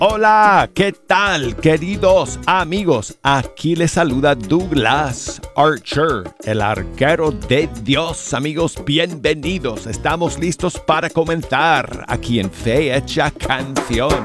Hola, ¿qué tal, queridos amigos? Aquí les saluda Douglas Archer, el arquero de Dios. Amigos, bienvenidos. Estamos listos para comenzar aquí en Fe Hecha Canción.